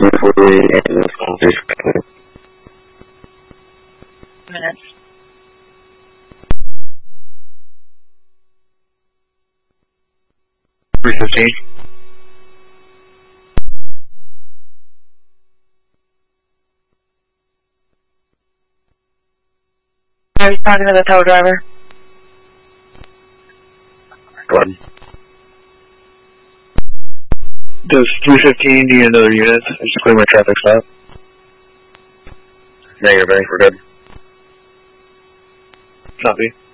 Minutes. $3:15. I was talking to the tow driver. Go ahead. Does 3:15 need another unit? Just to clear my traffic stop. Negative, we're good. Copy.